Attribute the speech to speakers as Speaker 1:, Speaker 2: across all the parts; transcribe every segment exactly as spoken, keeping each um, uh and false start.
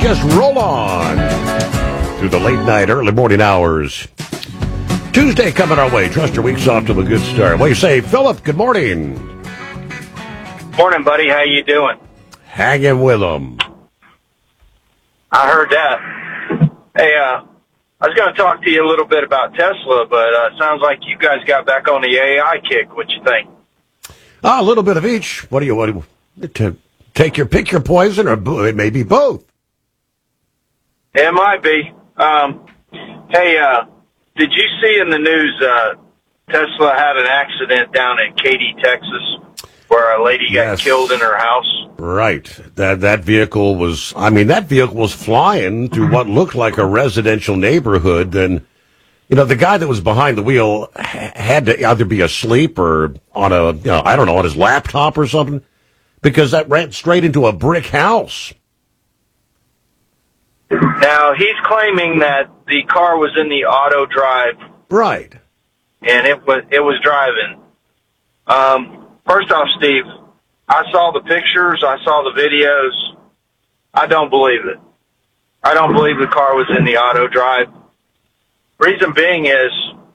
Speaker 1: just roll on through the late night, early morning hours. Tuesday coming our way. Trust your week's off to a good start. What do you say, Philip? Good morning.
Speaker 2: Morning, buddy. How you doing?
Speaker 1: Hanging with them.
Speaker 2: I heard that. Hey, uh, I was going to talk to you a little bit about Tesla, but uh, sounds like you guys got back on the A I kick. What you think?
Speaker 1: Ah, a little bit of each. What do you want to take your pick your poison, or maybe both?
Speaker 2: It might be. Um, hey, uh, did you see in the news uh, Tesla had an accident down in Katy, Texas, where a lady
Speaker 1: yes.
Speaker 2: got killed in her house?
Speaker 1: Right. That that vehicle was, I mean, that vehicle was flying through what looked like a residential neighborhood. And, you know, the guy that was behind the wheel had to either be asleep or on a, you know, I don't know, on his laptop or something, because that ran straight into a brick house.
Speaker 2: Now, he's claiming that the car was in the auto drive.
Speaker 1: Right.
Speaker 2: And it was, it was driving. Um, first off, Steve, I saw the pictures, I saw the videos. I don't believe it. I don't believe the car was in the auto drive. Reason being is,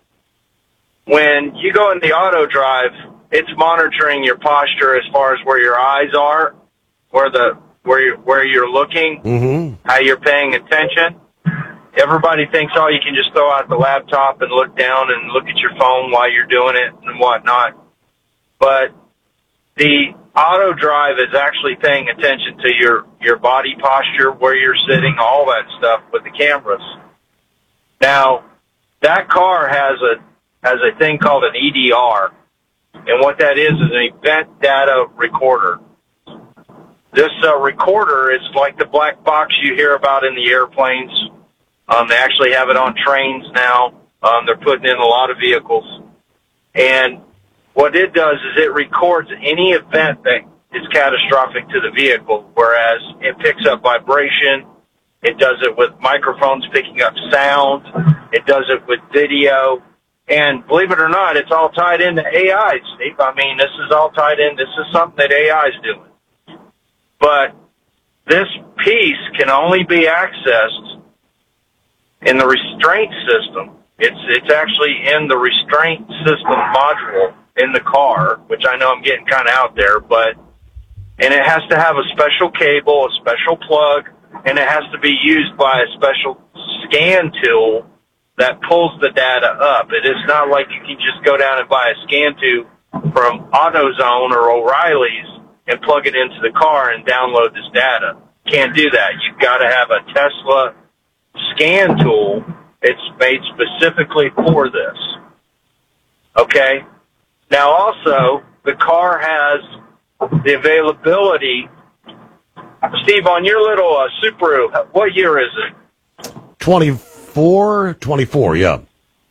Speaker 2: when you go in the auto drive, it's monitoring your posture as far as where your eyes are, where the where you're, where you're looking,
Speaker 1: mm-hmm.
Speaker 2: how you're paying attention. Everybody thinks, oh, you can just throw out the laptop and look down and look at your phone while you're doing it and whatnot. But the auto drive is actually paying attention to your, your body posture, where you're sitting, all that stuff with the cameras. Now, that car has a has a thing called an E D R, and what that is is an event data recorder. This uh, recorder is like the black box you hear about in the airplanes. Um, they actually have it on trains now. Um, they're putting in a lot of vehicles. And what it does is it records any event that is catastrophic to the vehicle, whereas it picks up vibration. It does it with microphones picking up sound. It does it with video. And believe it or not, it's all tied into A I, Steve. I mean, this is all tied in. This is something that A I is doing. But this piece can only be accessed in the restraint system. It's it's actually in the restraint system module in the car, which I know I'm getting kind of out there, but and it has to have a special cable, a special plug, and it has to be used by a special scan tool that pulls the data up. It is not like you can just go down and buy a scan tube from AutoZone or O'Reilly's and plug it into the car and download this data. Can't do that. You've got to have a Tesla scan tool. It's made specifically for this. Okay? Now also, the car has the availability. Steve, on your little uh, Subaru, what year is it?
Speaker 1: twenty-four, twenty-four, yeah.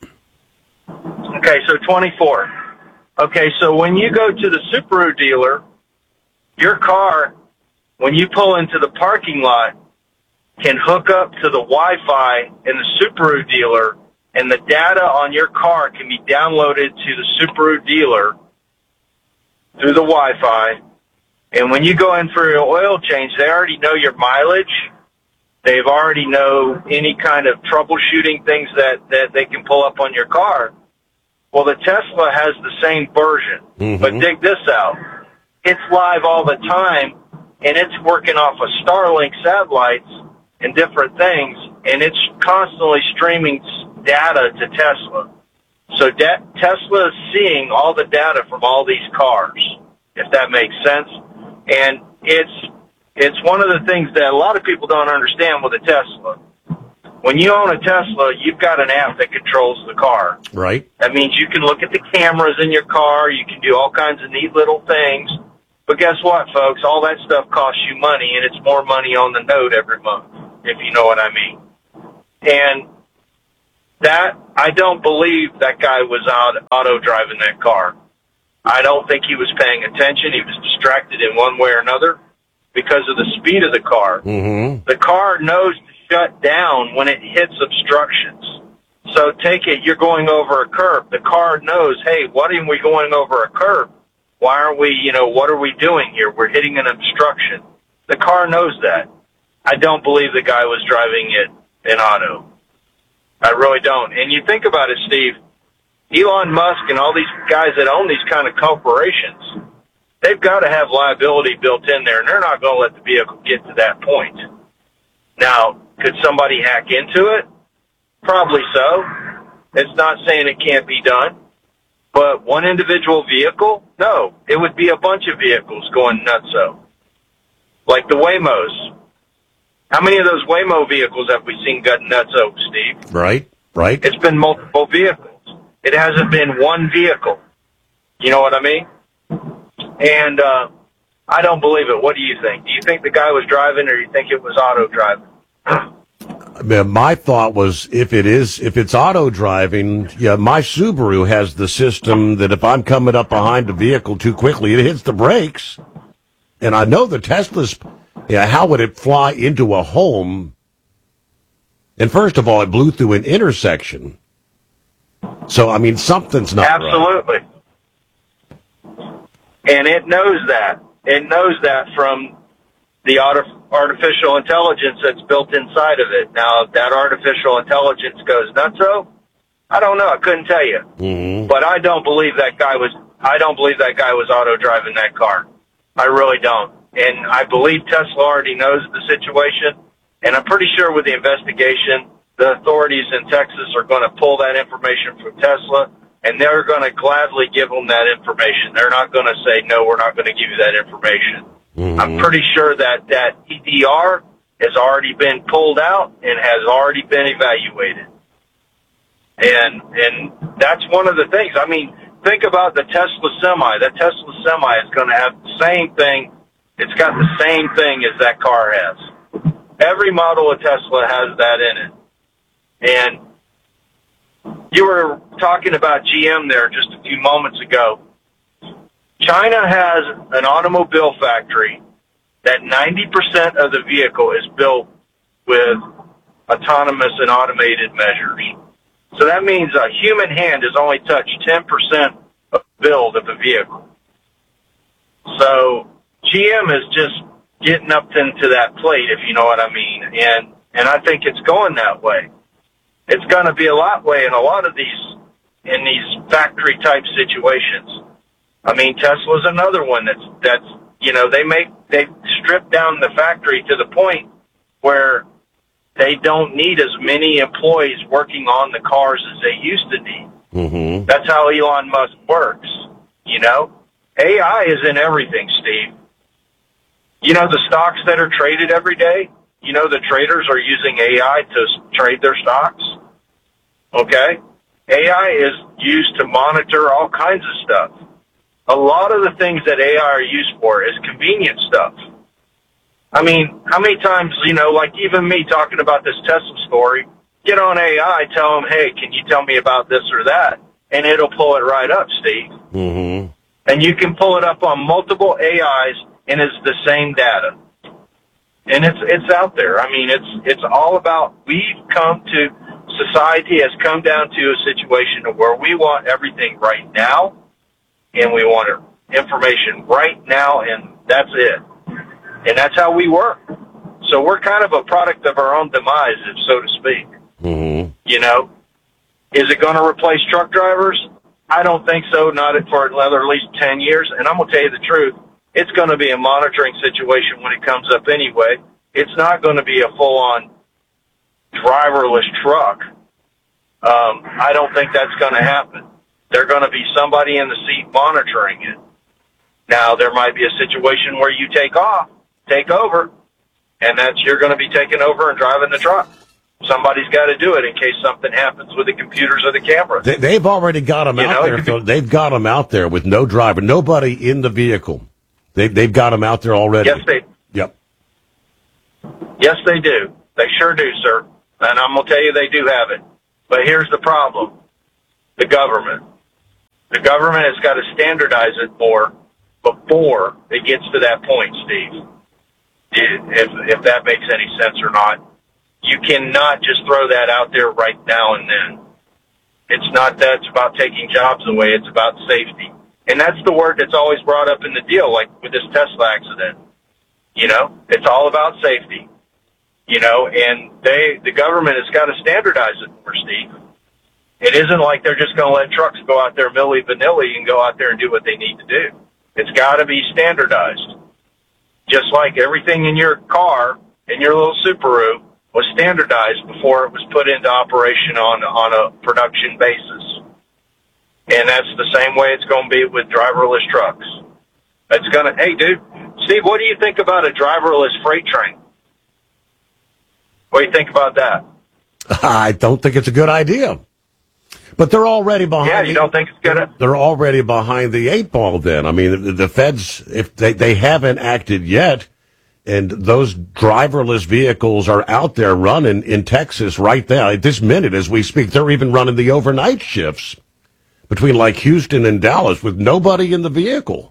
Speaker 2: Okay, so twenty-four. Okay, so when you go to the Subaru dealer, your car, when you pull into the parking lot, can hook up to the Wi-Fi in the Subaru dealer, and the data on your car can be downloaded to the Subaru dealer through the Wi-Fi. And when you go in for your oil change, they already know your mileage. They've already know any kind of troubleshooting things that, that they can pull up on your car. Well, the Tesla has the same version.
Speaker 1: Mm-hmm.
Speaker 2: But dig this out. It's live all the time, and it's working off of Starlink satellites and different things, and it's constantly streaming data to Tesla. So da- Tesla is seeing all the data from all these cars, if that makes sense. And it's it's one of the things that a lot of people don't understand with a Tesla. When you own a Tesla, you've got an app that controls the car.
Speaker 1: Right.
Speaker 2: That means you can look at the cameras in your car, you can do all kinds of neat little things. But guess what, folks? All that stuff costs you money, and it's more money on the note every month, if you know what I mean. And that, I don't believe that guy was out auto driving that car. I don't think he was paying attention. He was distracted in one way or another because of the speed of the car.
Speaker 1: Mm-hmm.
Speaker 2: The car knows to shut down when it hits obstructions. So take it, you're going over a curb. The car knows, hey, why are we going over a curb? Why aren't we, you know, what are we doing here? We're hitting an obstruction. The car knows that. I don't believe the guy was driving it in auto. I really don't. And you think about it, Steve, Elon Musk and all these guys that own these kind of corporations, they've got to have liability built in there, and they're not going to let the vehicle get to that point. Now, could somebody hack into it? Probably so. It's not saying it can't be done. But one individual vehicle? No. It would be a bunch of vehicles going nutso. Like the Waymos. How many of those Waymo vehicles have we seen got nutso, Steve?
Speaker 1: Right, right.
Speaker 2: It's been multiple vehicles. It hasn't been one vehicle. You know what I mean? And uh, I don't believe it. What do you think? Do you think the guy was driving, or do you think it was auto driving?
Speaker 1: My thought was, if it is, if it's auto driving, yeah, my Subaru has the system that if I'm coming up behind a vehicle too quickly, it hits the brakes. And I know the Tesla's, yeah, how would it fly into a home? And first of all, it blew through an intersection. So, I mean, something's not right.
Speaker 2: Absolutely. And it knows that. It knows that from the auto, artificial intelligence that's built inside of it. Now, if that artificial intelligence goes nutso, I don't know. I couldn't tell you.
Speaker 1: Mm-hmm.
Speaker 2: But I don't believe that guy was. I don't believe that guy was auto driving that car. I really don't. And I believe Tesla already knows the situation. And I'm pretty sure with the investigation, the authorities in Texas are going to pull that information from Tesla, and they're going to gladly give them that information. They're not going to say, no, we're not going to give you that information. Mm-hmm. I'm pretty sure that that E D R has already been pulled out and has already been evaluated. And and that's one of the things. I mean, think about the Tesla Semi. That Tesla Semi is going to have the same thing. It's got the same thing as that car has. Every model of Tesla has that in it. And you were talking about G M there just a few moments ago. China has an automobile factory that ninety percent of the vehicle is built with autonomous and automated measures. So that means a human hand has only touched ten percent of the build of the vehicle. So G M is just getting up into that plate, if you know what I mean. And, and I think it's going that way. It's going to be a lot way in a lot of these, in these factory type situations. I mean, Tesla's another one that's, that's, you know, they make, they strip down the factory to the point where they don't need as many employees working on the cars as they used to need.
Speaker 1: Mm-hmm.
Speaker 2: That's how Elon Musk works, you know? A I is in everything, Steve. You know, the stocks that are traded every day, you know, the traders are using A I to trade their stocks. Okay? A I is used to monitor all kinds of stuff. A lot of the things that A I are used for is convenient stuff. I mean, how many times, you know, like even me talking about this Tesla story, get on A I, tell them, hey, can you tell me about this or that? And it'll pull it right up, Steve.
Speaker 1: Mm-hmm.
Speaker 2: And you can pull it up on multiple A Is, and it's the same data. And it's it's out there. I mean, it's it's all about, we've come to, society has come down to a situation where we want everything right now, and we want information right now, and that's it. And that's how we work. So we're kind of a product of our own demise, if so to speak.
Speaker 1: Mm-hmm.
Speaker 2: You know, is it going to replace truck drivers? I don't think so, not for another at least ten years. And I'm going to tell you the truth. It's going to be a monitoring situation when it comes up anyway. It's not going to be a full-on driverless truck. Um, I don't think that's going to happen. There's going to be somebody in the seat monitoring it. Now, there might be a situation where you take off, take over, and that's you're going to be taking over and driving the truck. Somebody's got to do it in case something happens with the computers or the cameras.
Speaker 1: They, they've already got them
Speaker 2: you
Speaker 1: out
Speaker 2: know,
Speaker 1: there. Phil. They've got them out there with no driver, nobody in the vehicle. They, they've got them out there already.
Speaker 2: Yes, they.
Speaker 1: Yep.
Speaker 2: Yes, they do. They sure do, sir. And I'm going to tell you they do have it. But here's the problem. The government. The government has got to standardize it more before it gets to that point, Steve. If, if that makes any sense or not. You cannot just throw that out there right now and then. It's not that it's about taking jobs away. It's about safety. And that's the word that's always brought up in the deal, like with this Tesla accident. You know, it's all about safety. You know, and they, the government has got to standardize it more, Steve. It isn't like they're just going to let trucks go out there milly-vanilly and go out there and do what they need to do. It's got to be standardized. Just like everything in your car, in your little Subaru, was standardized before it was put into operation on, on a production basis. And that's the same way it's going to be with driverless trucks. It's going to, hey, dude, Steve, what do you think about a driverless freight train? What do you think about that?
Speaker 1: I don't think it's a good idea. But they're already behind.
Speaker 2: Yeah, you don't think it's good?
Speaker 1: They're already behind the eight ball then. I mean, the, the feds, if they, they haven't acted yet, and those driverless vehicles are out there running in Texas right now. At this minute, as we speak, they're even running the overnight shifts between like Houston and Dallas with nobody in the vehicle.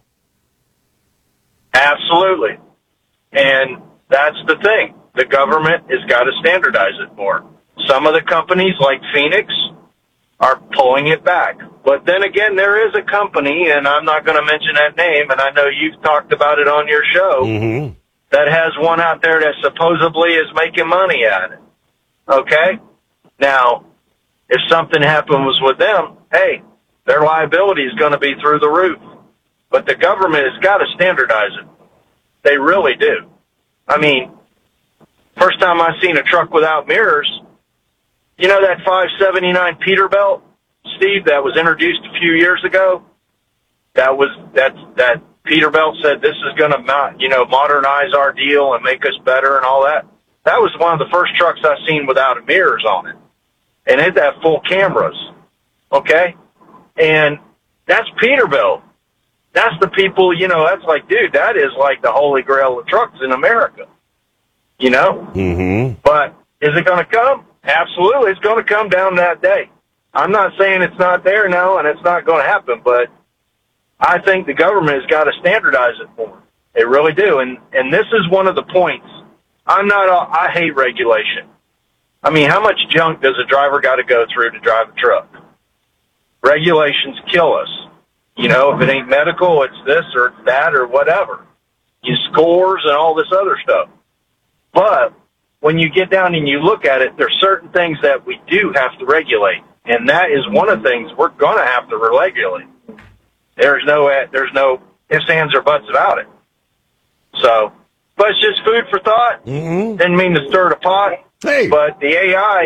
Speaker 2: Absolutely. And that's the thing. The government has got to standardize it more. Some of the companies, like Phoenix, are pulling it back. But then again, there is a company, and I'm not going to mention that name, and I know you've talked about it on your show,
Speaker 1: mm-hmm.
Speaker 2: that has one out there that supposedly is making money at it. Okay? Now, if something happens with them, hey, their liability is going to be through the roof. But the government has got to standardize it. They really do. I mean, first time I seen a truck without mirrors, you know that five seventy-nine Peterbilt, Steve, that was introduced a few years ago? That was, that, that Peterbilt said this is going to, you know, modernize our deal and make us better and all that. That was one of the first trucks I seen without mirrors on it. And it had full cameras. Okay? And that's Peterbilt. That's the people, you know, that's like, dude, that is like the holy grail of trucks in America. You know?
Speaker 1: Mm-hmm.
Speaker 2: But is it going to come? Absolutely. It's going to come down that day. I'm not saying it's not there now and it's not going to happen, but I think the government has got to standardize it more. They really do. And, and this is one of the points. I'm not, a, I hate regulation. I mean, how much junk does a driver got to go through to drive a truck? Regulations kill us. You know, if it ain't medical, it's this or it's that or whatever. You scores and all this other stuff. But when you get down and you look at it, there's certain things that we do have to regulate. And that is one of the things we're going to have to regulate. There's no, there's no ifs, ands, or buts about it. So, but it's just food for thought.
Speaker 1: Mm-hmm.
Speaker 2: Didn't mean to stir the pot.
Speaker 1: Hey.
Speaker 2: But the A I,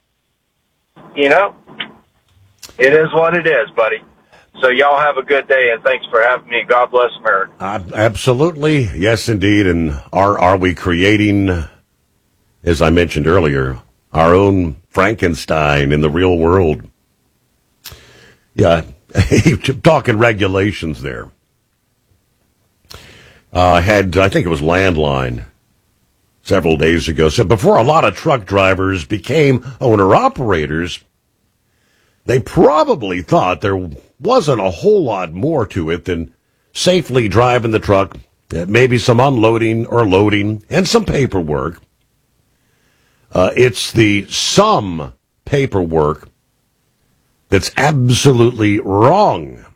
Speaker 2: you know, it is what it is, buddy. So y'all have a good day, and thanks for having me. God bless America.
Speaker 1: Uh, absolutely. Yes, indeed. And are are we creating, as I mentioned earlier, our own Frankenstein in the real world? Yeah, talking regulations there. I uh, had, I think it was Landline several days ago, said before a lot of truck drivers became owner-operators, they probably thought there wasn't a whole lot more to it than safely driving the truck, maybe some unloading or loading, and some paperwork. Uh, it's the some paperwork that's absolutely wrong.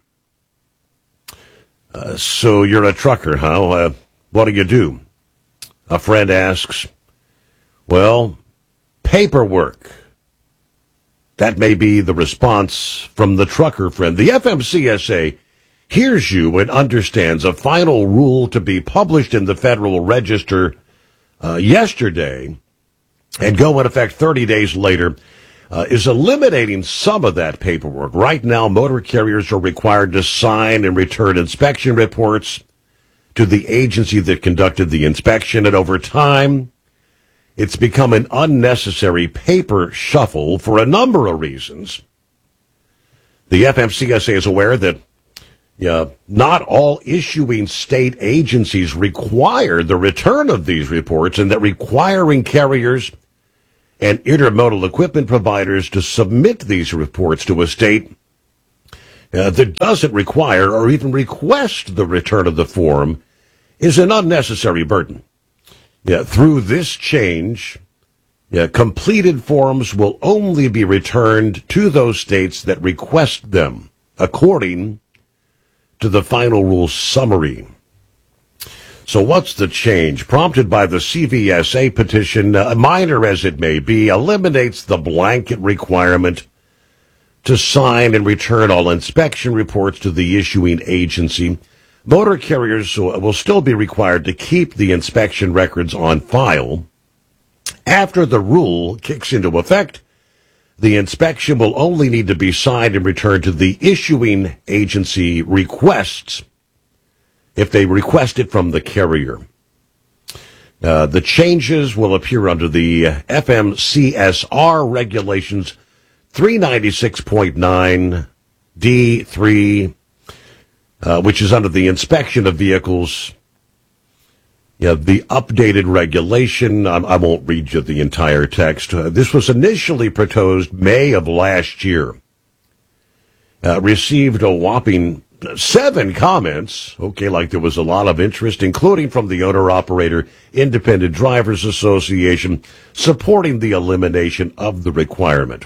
Speaker 1: Uh, so you're a trucker, huh? Uh, what do you do? A friend asks, well, paperwork. That may be the response from the trucker friend. The F M C S A hears you and understands a final rule to be published in the Federal Register uh, yesterday and go in effect thirty days later uh, is eliminating some of that paperwork. Right now, motor carriers are required to sign and return inspection reports to the agency that conducted the inspection, and over time, it's become an unnecessary paper shuffle for a number of reasons. The F M C S A is aware that yeah, not all issuing state agencies require the return of these reports, and that requiring carriers and intermodal equipment providers to submit these reports to a state uh, that doesn't require or even request the return of the form is an unnecessary burden. Yeah, through this change, yeah, completed forms will only be returned to those states that request them, according to the final rule summary. So what's the change? Prompted by the C V S A petition, uh, minor as it may be, eliminates the blanket requirement to sign and return all inspection reports to the issuing agency. Motor carriers will still be required to keep the inspection records on file. After the rule kicks into effect, the inspection will only need to be signed and returned to the issuing agency requests if they request it from the carrier. Uh, the changes will appear under the F M C S R regulations three ninety-six point nine D three, uh, which is under the inspection of vehicles. Yeah, the updated regulation, I, I won't read you the entire text. Uh, this was initially proposed May of last year. Uh, received a whopping seven comments. Okay, like there was a lot of interest, including from the Owner-Operator Independent Drivers Association, supporting the elimination of the requirement.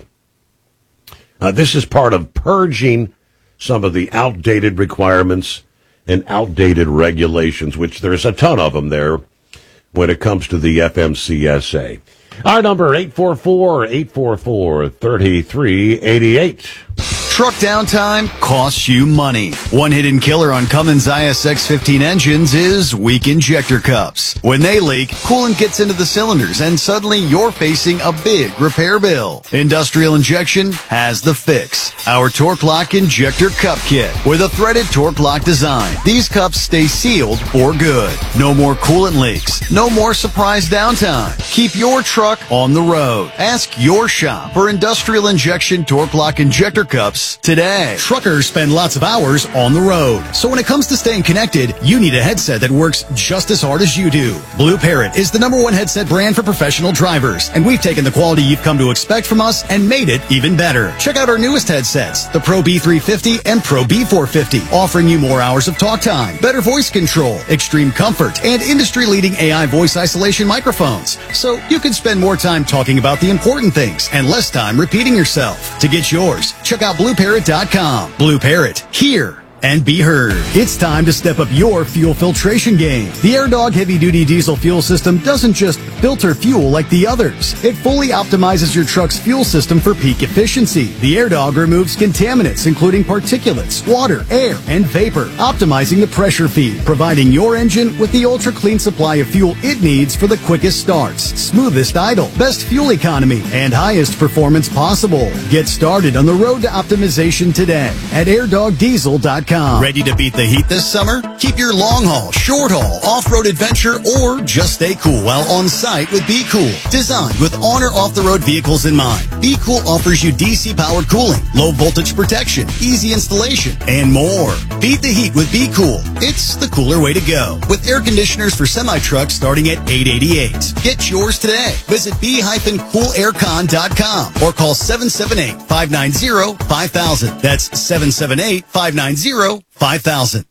Speaker 1: Uh, this is part of purging some of the outdated requirements and outdated regulations, which there's a ton of them there when it comes to the F M C S A. Our number, eight four four, eight four four, three three eight eight.
Speaker 3: Truck downtime costs you money. One hidden killer on Cummins I S X fifteen engines is weak injector cups. When they leak, coolant gets into the cylinders and suddenly you're facing a big repair bill. Industrial Injection has the fix. Our Torque Lock Injector Cup Kit with a threaded Torque Lock design. These cups stay sealed for good. No more coolant leaks. No more surprise downtime. Keep your truck on the road. Ask your shop for Industrial Injection Torque Lock Injector Cups today.
Speaker 4: Truckers spend lots of hours on the road. So when it comes to staying connected, you need a headset that works just as hard as you do. Blue Parrot is the number one headset brand for professional drivers, and we've taken the quality you've come to expect from us and made it even better. Check out our newest headsets, the Pro B three fifty and Pro B four fifty, offering you more hours of talk time, better voice control, extreme comfort, and industry-leading A I voice isolation microphones. So you can spend more time talking about the important things and less time repeating yourself. To get yours, check out blue parrot dot com. Blue Parrot, hear and be heard. It's time to step up your fuel filtration game. The AirDog heavy-duty diesel fuel system doesn't just filter fuel like the others. It fully optimizes your truck's fuel system for peak efficiency. The AirDog removes contaminants, including particulates, water, air, and vapor, optimizing the pressure feed, providing your engine with the ultra-clean supply of fuel it needs for the quickest starts, smoothest idle, best fuel economy, and highest performance possible. Get started on the road to optimization today at air dog diesel dot com.
Speaker 3: Ready to beat the heat this summer? Keep your long haul, short haul, off-road adventure, or just stay cool while on site with Be Cool. Designed with on or off-the-road vehicles in mind, Be Cool offers you D C-powered cooling, low voltage protection, easy installation, and more. Beat the heat with Be Cool. It's the cooler way to go. With air conditioners for semi-trucks starting at eight hundred eighty-eight dollars. Get yours today. Visit be cool air con dot com or call seven seven eight, five nine zero, five thousand. That's seven seven eight, five nine zero, five thousand.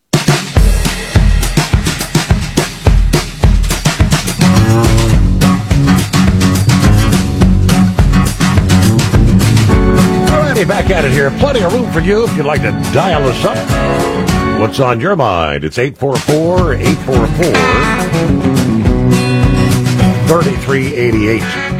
Speaker 1: Alrighty, back at it here. Plenty of room for you if you'd like to dial us up. What's on your mind? It's eight four four, eight four four, three three eight eight.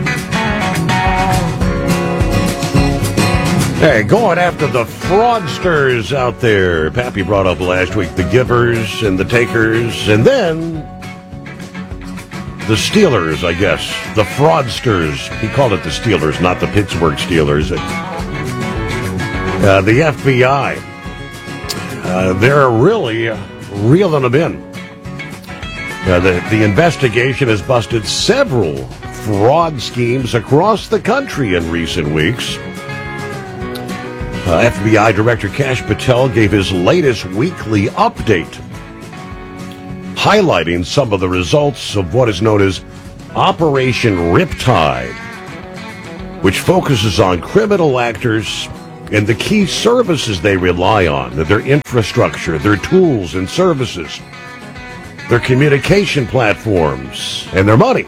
Speaker 1: Hey, going after the fraudsters out there. Pappy brought up last week the givers and the takers, and then the Steelers, I guess. The fraudsters. He called it the Steelers, not the Pittsburgh Steelers. Uh, the F B I. Uh, they're really reeling them in. Uh, the, the investigation has busted several fraud schemes across the country in recent weeks. Uh, F B I Director Kash Patel gave his latest weekly update, highlighting some of the results of what is known as Operation Riptide, which focuses on criminal actors and the key services they rely on, their infrastructure, their tools and services, their communication platforms, and their money.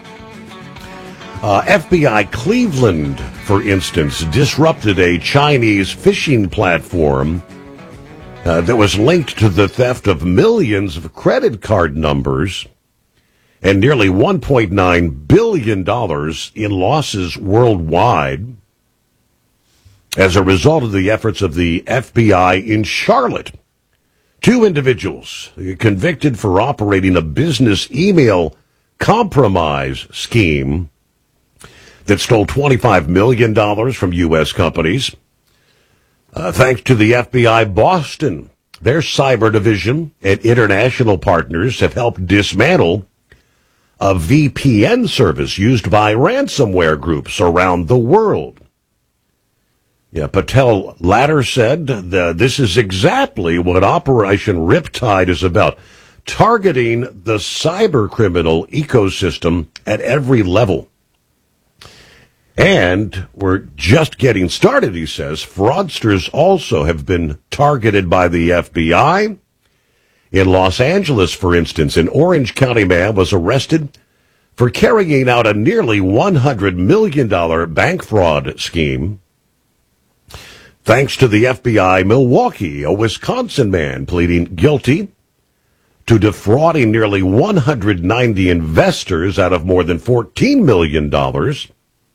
Speaker 1: Uh, F B I Cleveland, for instance, disrupted a Chinese phishing platform uh, that was linked to the theft of millions of credit card numbers and nearly one point nine billion dollars in losses worldwide as a result of the efforts of the F B I in Charlotte. Two individuals convicted for operating a business email compromise scheme that stole twenty-five million dollars from U S companies. Uh, thanks to the F B I Boston, their cyber division and international partners have helped dismantle a V P N service used by ransomware groups around the world. Yeah, Patel latter said that this is exactly what Operation Riptide is about, targeting the cyber criminal ecosystem at every level. And we're just getting started, he says. Fraudsters also have been targeted by the F B I. In Los Angeles, for instance, an Orange County man was arrested for carrying out a nearly one hundred million dollars bank fraud scheme. Thanks to the F B I, Milwaukee, a Wisconsin man pleading guilty to defrauding nearly one hundred ninety investors out of more than fourteen million dollars.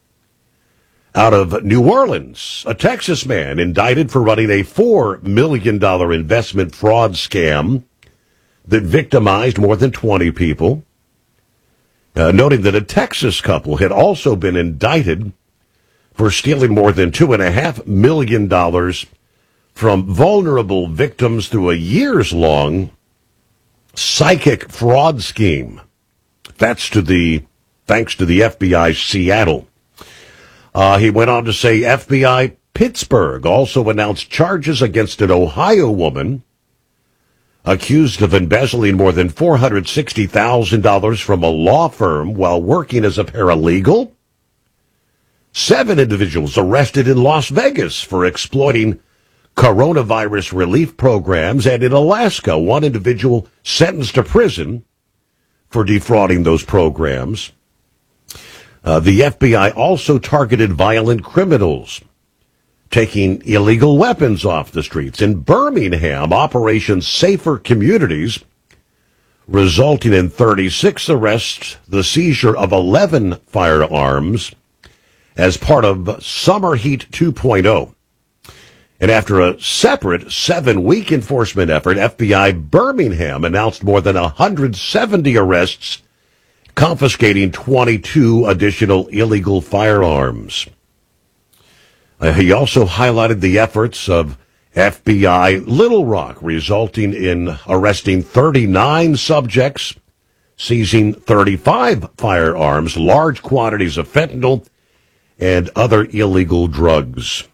Speaker 1: Out of New Orleans, a Texas man indicted for running a four million dollars investment fraud scam that victimized more than twenty people. Uh, noting that a Texas couple had also been indicted for stealing more than two and a half million dollars from vulnerable victims through a years-long psychic fraud scheme. That's to the thanks to the F B I Seattle. Uh, he went on to say F B I Pittsburgh also announced charges against an Ohio woman accused of embezzling more than four hundred sixty thousand dollars from a law firm while working as a paralegal. Seven individuals arrested in Las Vegas for exploiting coronavirus relief programs, and in Alaska, one individual sentenced to prison for defrauding those programs. Uh, the F B I also targeted violent criminals, taking illegal weapons off the streets. In Birmingham, Operation Safer Communities, resulting in thirty-six arrests, the seizure of eleven firearms, as part of Summer Heat two point oh. And after a separate seven-week enforcement effort, F B I Birmingham announced more than one hundred seventy arrests, confiscating twenty-two additional illegal firearms. Uh, he also highlighted the efforts of F B I Little Rock, resulting in arresting thirty-nine subjects, seizing thirty-five firearms, large quantities of fentanyl, and other illegal drugs.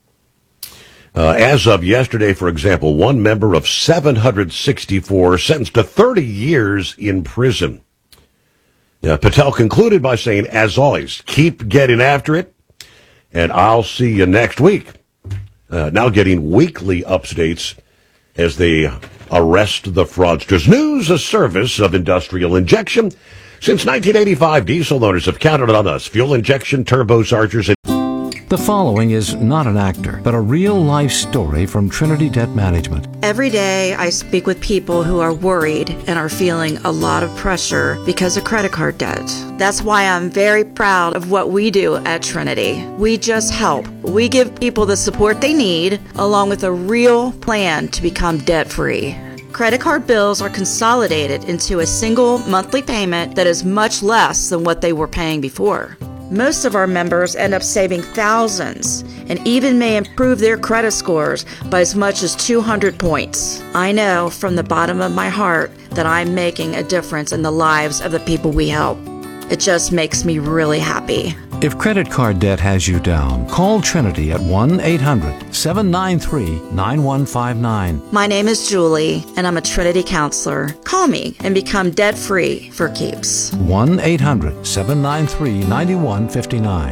Speaker 1: Uh, as of yesterday, for example, one member of seven hundred sixty-four sentenced to thirty years in prison. Uh, Patel concluded by saying, as always, keep getting after it, and I'll see you next week. Uh, now getting weekly updates as they arrest the fraudsters. News, a service of Industrial Injection. Since nineteen eighty-five, diesel owners have counted on us. Fuel injection, turbochargers, and...
Speaker 5: The following is not an actor, but a real-life story from Trinity Debt Management.
Speaker 6: Every day I speak with people who are worried and are feeling a lot of pressure because of credit card debt. That's why I'm very proud of what we do at Trinity. We just help. We give people the support they need, along with a real plan to become debt-free. Credit card bills are consolidated into a single monthly payment that is much less than what they were paying before. Most of our members end up saving thousands and even may improve their credit scores by as much as two hundred points. I know from the bottom of my heart that I'm making a difference in the lives of the people we help. It just makes me really happy.
Speaker 5: If credit card debt has you down, call Trinity at one eight hundred seven nine three nine one five nine.
Speaker 6: My name is Julie, and I'm a Trinity counselor. Call me and become debt-free for keeps.
Speaker 5: one eight hundred seven nine three nine one five nine.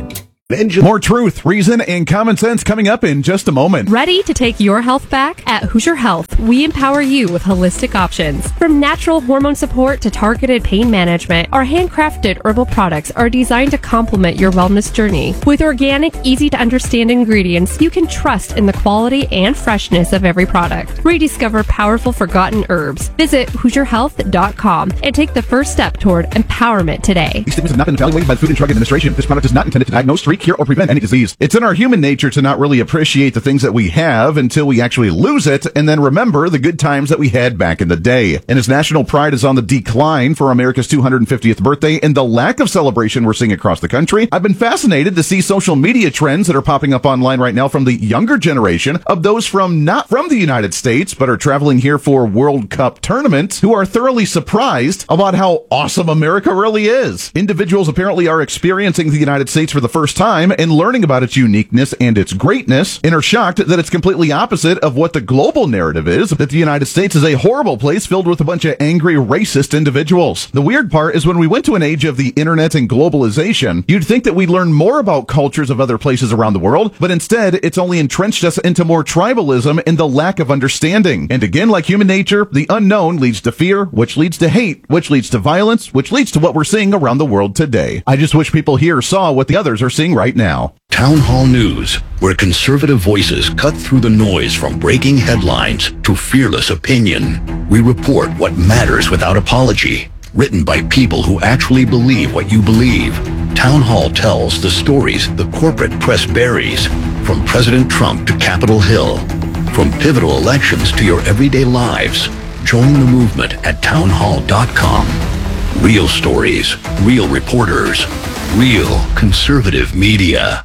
Speaker 1: Engine.
Speaker 7: More truth, reason, and common sense coming up in just a moment.
Speaker 8: Ready to take your health back? At Hoosier Health, we empower you with holistic options. From natural hormone support to targeted pain management, our handcrafted herbal products are designed to complement your wellness journey. With organic, easy-to-understand ingredients, you can trust in the quality and freshness of every product. Rediscover powerful forgotten herbs. Visit Hoosier Health dot com and take the first step toward empowerment today.
Speaker 7: These statements have not been evaluated by the Food and Drug Administration. This product is not intended to diagnose, treat, cure, or prevent any disease. It's in our human nature to not really appreciate the things that we have until we actually lose it, and then remember the good times that we had back in the day. And as national pride is on the decline for America's two hundred fiftieth birthday and the lack of celebration we're seeing across the country, I've been fascinated to see social media trends that are popping up online right now from the younger generation of those from not from the United States, but are traveling here for World Cup tournaments, who are thoroughly surprised about how awesome America really is. Individuals apparently are experiencing the United States for the first time and learning about its uniqueness and its greatness, and are shocked that it's completely opposite of what the global narrative is, that the United States is a horrible place filled with a bunch of angry, racist individuals. The weird part is when we went to an age of the internet and globalization, you'd think that we'd learn more about cultures of other places around the world, but instead, it's only entrenched us into more tribalism and the lack of understanding. And again, like human nature, the unknown leads to fear, which leads to hate, which leads to violence, which leads to what we're seeing around the world today. I just wish people here saw what the others are seeing right now.
Speaker 9: Town Hall News, where conservative voices cut through the noise from breaking headlines to fearless opinion. We report what matters without apology. Written by people who actually believe what you believe. Town Hall tells the stories the corporate press buries, from President Trump to Capitol Hill, from pivotal elections to your everyday lives. Join the movement at town hall dot com. Real stories, real reporters, real conservative media.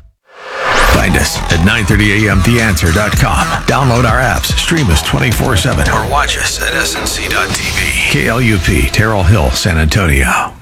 Speaker 10: Find us at nine thirty a m the answer dot com. Download our apps, stream us twenty-four seven, or watch us at S N C dot T V. K L U P, Terrell Hill, San Antonio.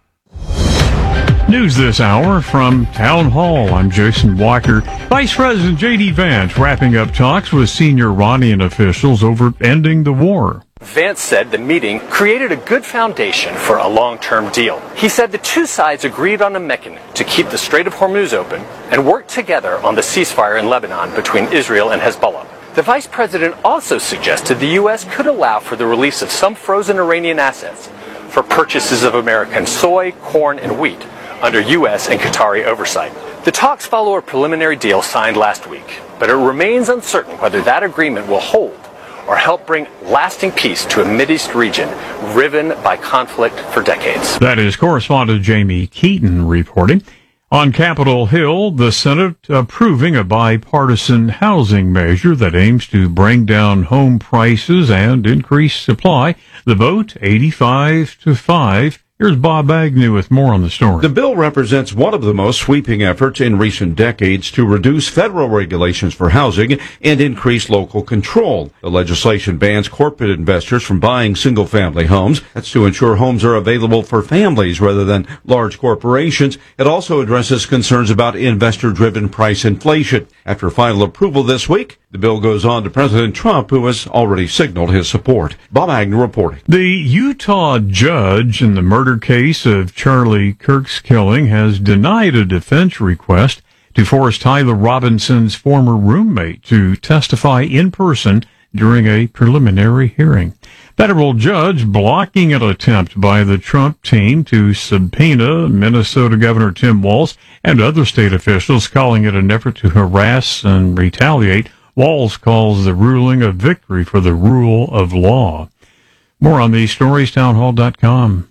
Speaker 11: News this hour from Town Hall. I'm Jason Walker. Vice President J D Vance wrapping up talks with senior Iranian officials over ending the war.
Speaker 12: Vance said the meeting created a good foundation for a long-term deal. He said the two sides agreed on a mechanism to keep the Strait of Hormuz open and work together on the ceasefire in Lebanon between Israel and Hezbollah. The vice president also suggested the U S could allow for the release of some frozen Iranian assets for purchases of American soy, corn, and wheat under U S and Qatari oversight. The talks follow a preliminary deal signed last week, but it remains uncertain whether that agreement will hold or help bring lasting peace to a Mideast region riven by conflict for decades.
Speaker 11: That is correspondent Jamie Keaton reporting. On Capitol Hill, the Senate approving a bipartisan housing measure that aims to bring down home prices and increase supply. The vote, eighty-five to five. Here's Bob Agnew with more on the story.
Speaker 13: The bill represents one of the most sweeping efforts in recent decades to reduce federal regulations for housing and increase local control. The legislation bans corporate investors from buying single-family homes. That's to ensure homes are available for families rather than large corporations. It also addresses concerns about investor-driven price inflation. After final approval this week, the bill goes on to President Trump, who has already signaled his support. Bob Agnew reporting.
Speaker 11: The Utah judge in the murder case of Charlie Kirk's killing has denied a defense request to force Tyler Robinson's former roommate to testify in person during a preliminary hearing. Federal judge blocking an attempt by the Trump team to subpoena Minnesota Governor Tim Walz and other state officials, calling it an effort to harass and retaliate. Walz calls the ruling a victory for the rule of law. More on these stories, town hall dot com.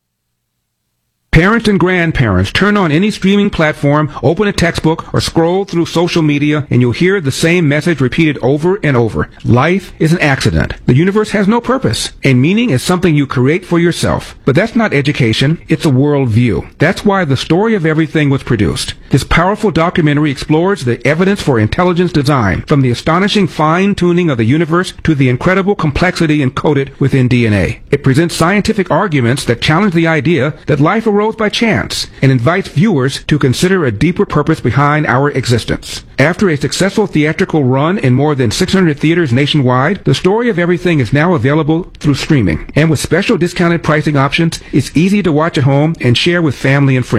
Speaker 14: Parents and grandparents, turn on any streaming platform, open a textbook, or scroll through social media, and you'll hear the same message repeated over and over. Life is an accident. The universe has no purpose, and meaning is something you create for yourself. But that's not education, it's a worldview. That's why The Story of Everything was produced. This powerful documentary explores the evidence for intelligence design, from the astonishing fine-tuning of the universe to the incredible complexity encoded within D N A. It presents scientific arguments that challenge the idea that life arose by chance and invites viewers to consider a deeper purpose behind our existence. After a successful theatrical run in more than six hundred theaters nationwide, The Story of Everything is now available through streaming. And with special discounted pricing options, it's easy to watch at home and share with family and friends.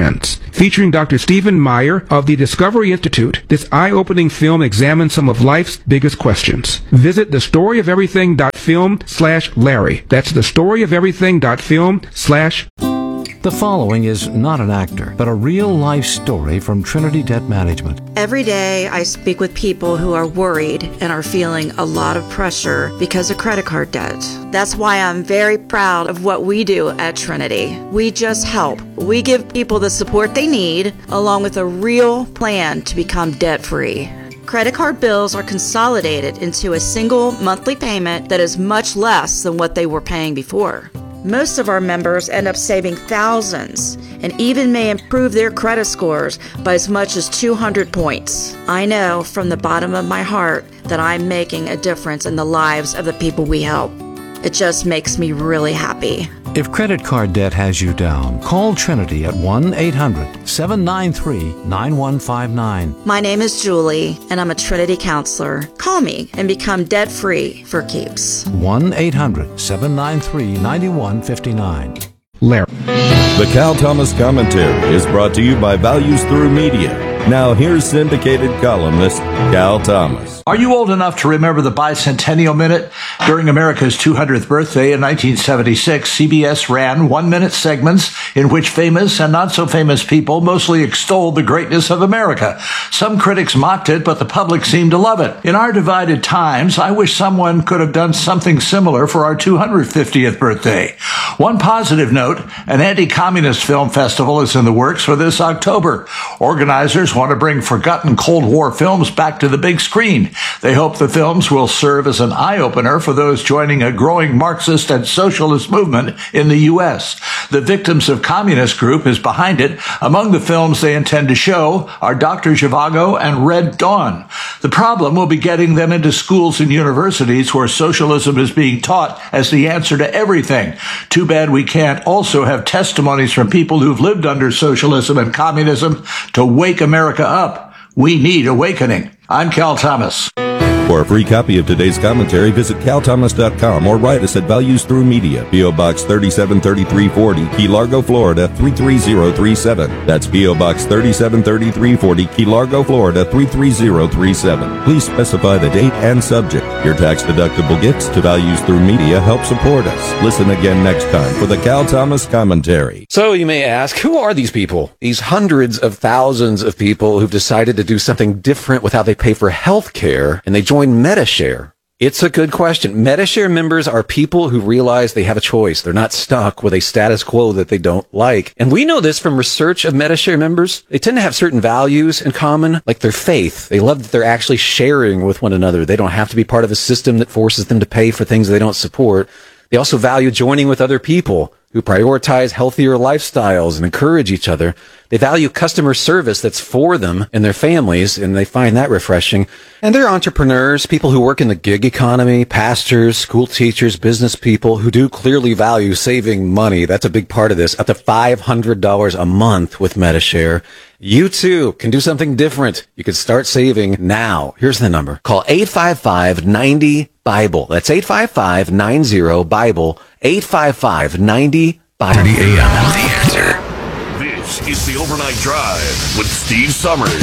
Speaker 14: Featuring Doctor Stephen Meyer of the Discovery Institute, this eye-opening film examines some of life's biggest questions. Visit thestoryofeverything.film slash Larry. That's thestoryofeverything.film slash
Speaker 5: The following is not an actor, but a real-life story from Trinity Debt Management.
Speaker 6: Every day I speak with people who are worried and are feeling a lot of pressure because of credit card debt. That's why I'm very proud of what we do at Trinity. We just help. We give people the support they need, along with a real plan to become debt-free. Credit card bills are consolidated into a single monthly payment that is much less than what they were paying before. Most of our members end up saving thousands and even may improve their credit scores by as much as two hundred points. I know from the bottom of my heart that I'm making a difference in the lives of the people we help. It just makes me really happy.
Speaker 5: If credit card debt has you down, call Trinity at one eight hundred seven nine three nine one five nine.
Speaker 6: My name is Julie, and I'm a Trinity counselor. Call me and become debt-free for keeps.
Speaker 5: one eight hundred seven nine three nine one five nine.
Speaker 14: Larry.
Speaker 15: The Cal Thomas Commentary is brought to you by Values Through Media. Now here's syndicated columnist Cal Thomas.
Speaker 16: Are you old enough to remember the Bicentennial Minute? During America's two hundredth birthday in nineteen seventy-six, C B S ran one-minute segments in which famous and not-so-famous people mostly extolled the greatness of America. Some critics mocked it, but the public seemed to love it. In our divided times, I wish someone could have done something similar for our two hundred fiftieth birthday. One positive note, an anti-communist film festival is in the works for this October. Organizers want to bring forgotten Cold War films back to the big screen. They hope the films will serve as an eye-opener for those joining a growing Marxist and socialist movement in the U S. The Victims of Communist group is behind it. Among the films they intend to show are Doctor Zhivago and Red Dawn. The problem will be getting them into schools and universities where socialism is being taught as the answer to everything. Too bad we can't also have testimonies from people who've lived under socialism and communism to wake America up. We need awakening. I'm Cal Thomas.
Speaker 15: For a free copy of today's commentary, visit cal thomas dot com or write us at Values Through Media, P O Box thirty-seven thirty-three forty, Key Largo, Florida three three zero three seven. That's P O Box thirty-seven thirty-three forty, Key Largo, Florida three three zero three seven. Please specify the date and subject. Your tax-deductible gifts to Values Through Media help support us. Listen again next time for the Cal Thomas Commentary.
Speaker 17: So you may ask, who are these people? These hundreds of thousands of people who've decided to do something different with how they pay for health care, and they join Medi-Share. It's a good question. Medi-Share members are people who realize they have a choice. They're not stuck with a status quo that they don't like. And we know this from research of Medi-Share members. They tend to have certain values in common, like their faith. They love that they're actually sharing with one another. They don't have to be part of a system that forces them to pay for things they don't support. They also value joining with other people who prioritize healthier lifestyles and encourage each other. They value customer service that's for them and their families, and they find that refreshing. And they're entrepreneurs, people who work in the gig economy, pastors, school teachers, business people who do clearly value saving money. That's a big part of this, up to five hundred dollars a month with Medi-Share. You too can do something different. You can start saving now. Here's the number. Call eight five five nine zero Bible. That's eight five five nine zero Bible. eight five five nine zero Bible.
Speaker 10: thirty a.m. The Answer.
Speaker 18: This is the Overnight Drive with Steve Summers.